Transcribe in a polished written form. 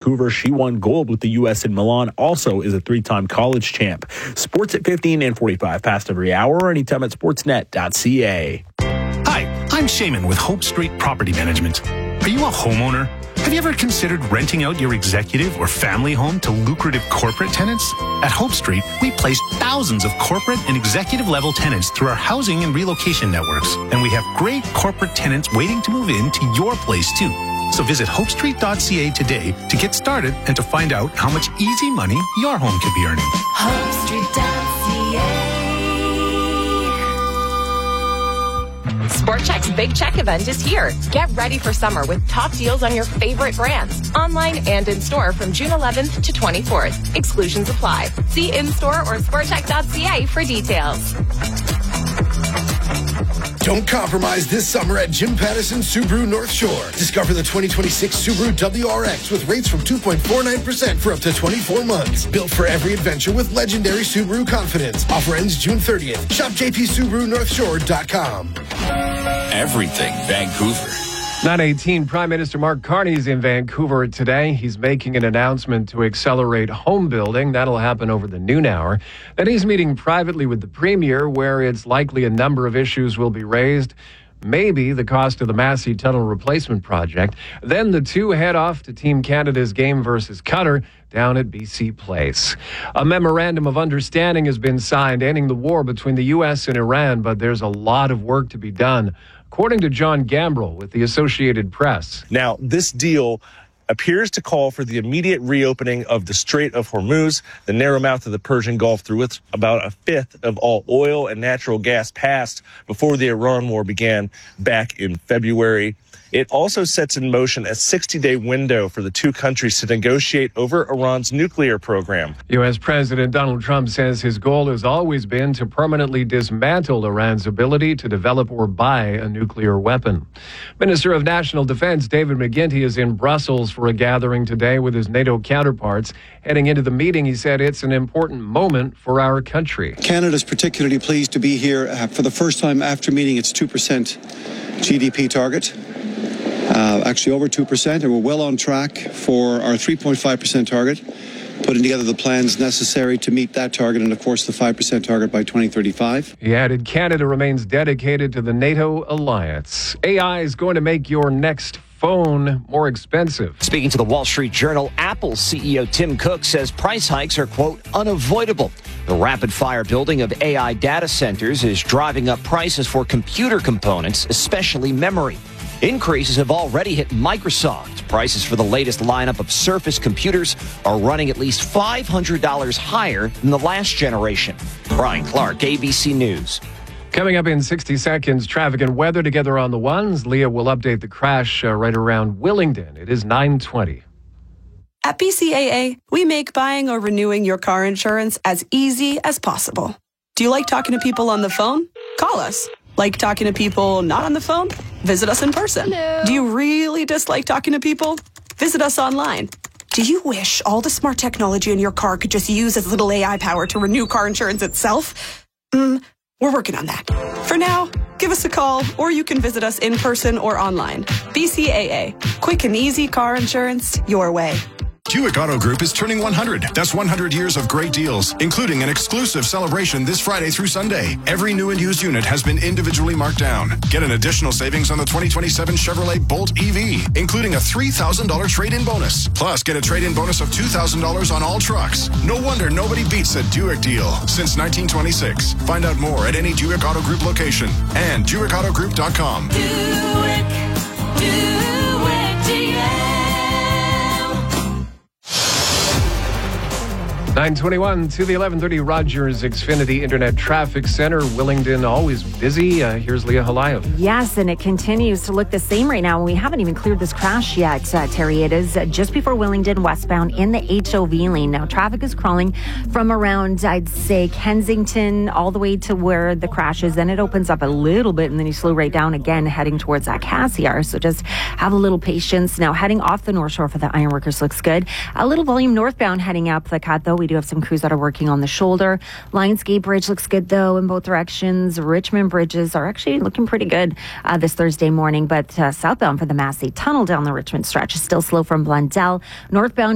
Vancouver. She won gold with the U.S. in Milan, also is a 3-time college champ. Sports at 15 and 45 past every hour, anytime at sportsnet.ca. Hi, I'm Shaman with Hope Street Property Management. Are you a homeowner? Have you ever considered renting out your executive or family home to lucrative corporate tenants? At Hope Street, we place thousands of corporate and executive level tenants through our housing and relocation networks. And we have great corporate tenants waiting to move into your place too. So visit hopestreet.ca today to get started and to find out how much easy money your home could be earning. hopestreet.ca. Sport Chek's Big Check event is here. Get ready for summer with top deals on your favorite brands, online and in-store from June 11th to 24th. Exclusions apply. See in-store or sportcheck.ca for details. Don't compromise this summer at Jim Pattison Subaru North Shore. Discover the 2026 Subaru WRX with rates from 2.49% for up to 24 months. Built for every adventure with legendary Subaru confidence. Offer ends June 30th. Shop jpsubarunorthshore.com. Everything Vancouver. 9:18, Prime Minister Mark Carney is in Vancouver today. He's making an announcement to accelerate home building. That'll happen over the noon hour. Then he's meeting privately with the Premier, where it's likely a number of issues will be raised. Maybe the cost of the Massey Tunnel replacement project. Then the two head off to Team Canada's game versus Qatar down at BC Place. A memorandum of understanding has been signed ending the war between the U.S. and Iran, but there's a lot of work to be done, according to John Gambrell with the Associated Press. Now, this deal appears to call for the immediate reopening of the Strait of Hormuz, the narrow mouth of the Persian Gulf through which about a fifth of all oil and natural gas passed before the Iran war began back in February. It also sets in motion a 60-day window for the two countries to negotiate over Iran's nuclear program. U.S. President Donald Trump says his goal has always been to permanently dismantle Iran's ability to develop or buy a nuclear weapon. Minister of National Defense David McGuinty is in Brussels for a gathering today with his NATO counterparts. Heading into the meeting, he said it's an important moment for our country. Canada's particularly pleased to be here for the first time after meeting its 2% GDP target. Actually over 2%, and we're well on track for our 3.5% target, putting together the plans necessary to meet that target and, of course, the 5% target by 2035. He added Canada remains dedicated to the NATO alliance. AI is going to make your next phone more expensive. Speaking to the Wall Street Journal, Apple CEO Tim Cook says price hikes are, quote, unavoidable. The rapid-fire building of AI data centers is driving up prices for computer components, especially memory. Increases have already hit Microsoft. Prices for the latest lineup of Surface computers are running at least $500 higher than the last generation. Brian Clark, ABC News. Coming up in 60 seconds, traffic and weather together on the ones. Leah will update the crash right around Willingdon. It is 9:20. At BCAA, we make buying or renewing your car insurance as easy as possible. Do you like talking to people on the phone? Call us. Like talking to people not on the phone? Visit us in person. Hello. Do you really dislike talking to people? Visit us online. Do you wish all the smart technology in your car could just use as little AI power to renew car insurance itself? We're working on that. For now, give us a call, or you can visit us in person or online. BCAA. Quick and easy car insurance your way. Buick Auto Group is turning 100. That's 100 years of great deals, including an exclusive celebration this Friday through Sunday. Every new and used unit has been individually marked down. Get an additional savings on the 2027 Chevrolet Bolt EV, including a $3,000 trade-in bonus. Plus, get a trade-in bonus of $2,000 on all trucks. No wonder nobody beats a Buick deal since 1926. Find out more at any Buick Auto Group location and BuickAutoGroup.com. Buick GM. 9:21 to the 11:30 Rogers Xfinity Internet Traffic Center. Willingdon always busy. Here's Leah Halayev. Yes, and it continues to look the same right now. We haven't even cleared this crash yet, Terry. It is just before Willingdon westbound in the HOV lane. Now, traffic is crawling from around, I'd say, Kensington all the way to where the crash is. Then it opens up a little bit, and then you slow right down again, heading towards that Cassiar. So just have a little patience. Now, heading off the North Shore for the Ironworkers looks good. A little volume northbound heading up the cut, though. We do have some crews that are working on the shoulder. Lionsgate Bridge looks good, though, in both directions. Richmond bridges are actually looking pretty good this Thursday morning, but southbound for the Massey Tunnel down the Richmond stretch is still slow from Blundell. Northbound